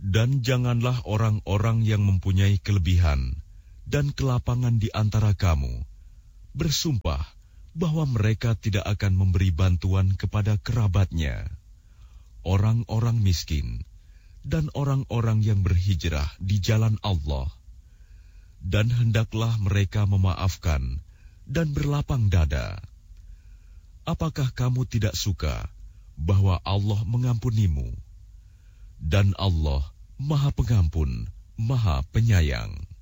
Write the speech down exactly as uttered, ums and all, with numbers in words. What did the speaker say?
Dan janganlah orang-orang yang mempunyai kelebihan dan kelapangan di antara kamu bersumpah bahwa mereka tidak akan memberi bantuan kepada kerabatnya, orang-orang miskin, dan orang-orang yang berhijrah di jalan Allah. Dan hendaklah mereka memaafkan dan berlapang dada. Apakah kamu tidak suka bahwa Allah mengampunimu? Dan Allah Maha Pengampun, Maha Penyayang.